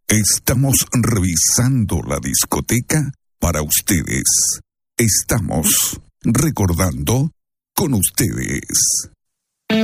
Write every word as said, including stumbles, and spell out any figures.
Estamos revisando la discoteca para ustedes. Estamos recordando con ustedes.